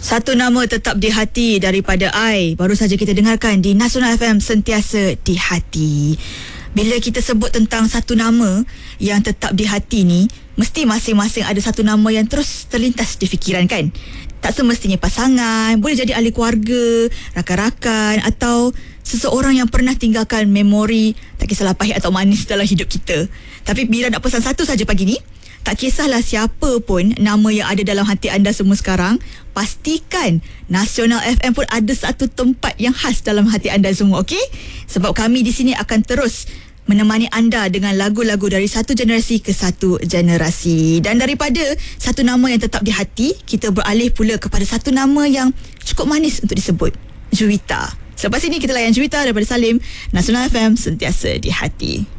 Satu nama tetap di hati daripada I. Baru saja kita dengarkan di Nasional FM, Sentiasa di Hati. Bila kita sebut tentang satu nama yang tetap di hati ni, mesti masing-masing ada satu nama yang terus terlintas di fikiran kan. Tak semestinya pasangan, boleh jadi ahli keluarga, rakan-rakan atau seseorang yang pernah tinggalkan memori, tak kisahlah pahit atau manis dalam hidup kita. Tapi bila nak pesan satu saja pagi ni, tak kisahlah siapa pun nama yang ada dalam hati anda semua sekarang, pastikan Nasional FM pun ada satu tempat yang khas dalam hati anda semua, okey? Sebab kami di sini akan terus menemani anda dengan lagu-lagu dari satu generasi ke satu generasi. Dan daripada satu nama yang tetap di hati, kita beralih pula kepada satu nama yang cukup manis untuk disebut, Juwita. Selepas ini kita layan Juwita daripada Salim. Nasional FM, Sentiasa di Hati.